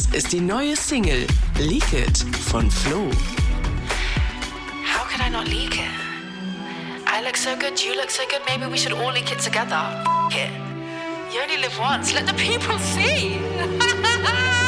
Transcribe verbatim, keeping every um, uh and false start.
ist die neue Single Leak It von Flo. How could I not leak it? I look so good, you look so good, maybe we should all leak it together. F it. You only live once, let the people see.